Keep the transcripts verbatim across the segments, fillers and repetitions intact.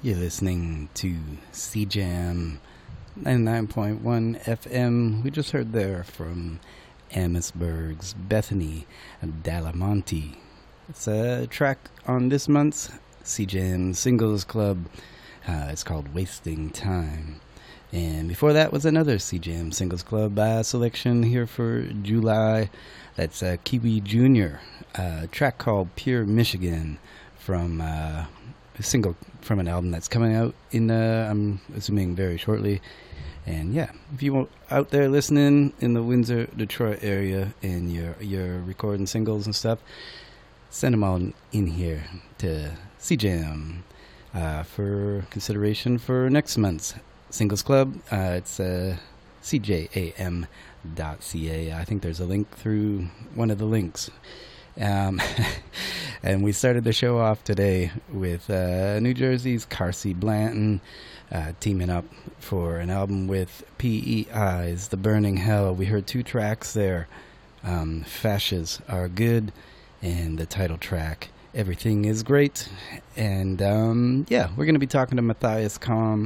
You're listening to C Jam ninety-nine point one F M. We just heard there from Amherstburg's Bethany Dalamonte. It's a track on this month's C Jam Singles Club. Uh, it's called Wasting Time. And before that was another C Jam Singles Club uh, selection here for July. That's uh, Kiwi Junior, a track called Pure Michigan from uh, a single from an album that's coming out in, uh, I'm assuming, very shortly. And yeah, if you want out there listening in the Windsor, Detroit area and you're, you're recording singles and stuff, send them all in here to C Jam uh, for consideration for next month's Singles Club. Uh, it's uh, C J A M dot C A. I think there's a link through one of the links. Um, and we started the show off today with uh, New Jersey's Carsey Blanton uh, teaming up for an album with P E I's The Burning Hell. We heard two tracks there. Um, Fascists Are Good and the title track, Everything Is Great. And um, yeah, we're going to be talking to Matthias Kalm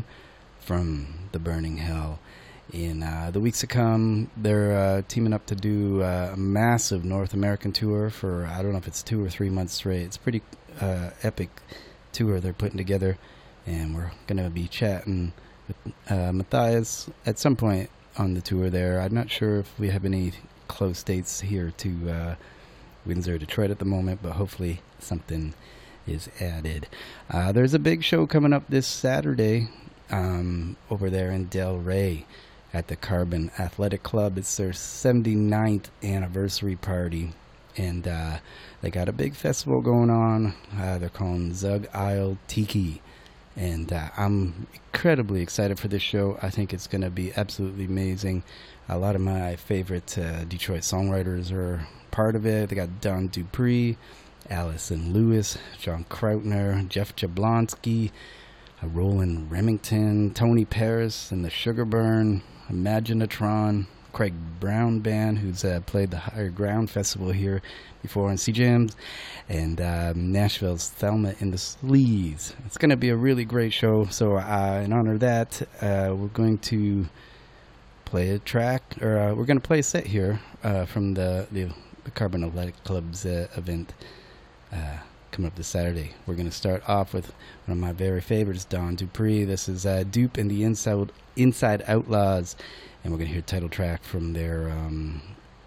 from The Burning Hell. In uh, the weeks to come, they're uh, teaming up to do uh, a massive North American tour for, I don't know if it's two or three months straight. It's a pretty uh, epic tour they're putting together, and we're going to be chatting with uh, Matthias at some point on the tour there. I'm not sure if we have any close dates here to uh, Windsor, Detroit at the moment, but hopefully something is added. Uh, there's a big show coming up this Saturday um, over there in Delray at the Carbon Athletic Club. It's their seventy-ninth anniversary party, and uh, they got a big festival going on. Uh, they're calling Zug Isle Tiki, and uh, I'm incredibly excited for this show. I think it's going to be absolutely amazing. A lot of my favorite uh, Detroit songwriters are part of it. They got Don Dupree, Allison Lewis, John Krautner, Jeff Jablonski, uh, Roland Remington, Tony Paris, and the Sugarburn, Imaginatron, Craig Brown Band, who's uh, played the Higher Ground Festival here before on C Jams, and uh, Nashville's Thelma and the Sleaze. It's going to be a really great show, so uh, in honor of that, uh, we're going to play a track, or uh, we're going to play a set here uh, from the, the, the Carbon Athletic Club's uh, event uh, coming up this Saturday. We're going to start off with one of my very favorites, Don Dupree. This is uh, Dupe and the Inside, Inside Outlaws, and we're going to hear a title track from their um,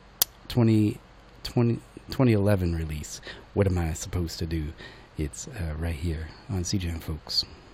twenty, twenty, twenty eleven release, What Am I Supposed to Do? It's uh, right here on C Jam, folks.